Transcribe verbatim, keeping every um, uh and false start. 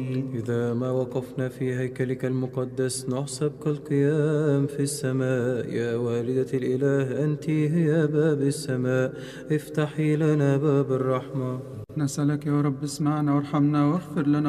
إذا ما وقفنا في هيكلك المقدس نحسب كالقيام في السماء. يا والدة الإله أنت هي باب السماء، افتحي لنا باب الرحمة. نسألك يا رب اسمعنا وارحمنا واغفر لنا